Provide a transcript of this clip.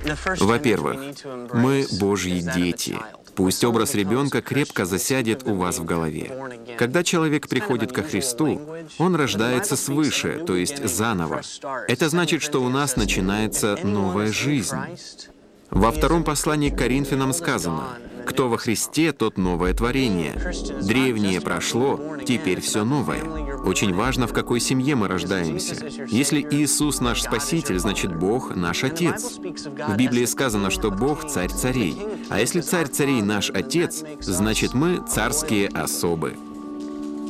Во-первых, мы Божьи дети. Пусть образ ребенка крепко засядет у вас в голове. Когда человек приходит ко Христу, он рождается свыше, то есть заново. Это значит, что у нас начинается новая жизнь. Во втором послании к Коринфянам сказано: «Кто во Христе, тот новое творение. Древнее прошло, теперь все новое». Очень важно, в какой семье мы рождаемся. Если Иисус наш Спаситель, значит Бог наш Отец. В Библии сказано, что Бог царь царей. А если царь царей наш Отец, значит мы царские особы.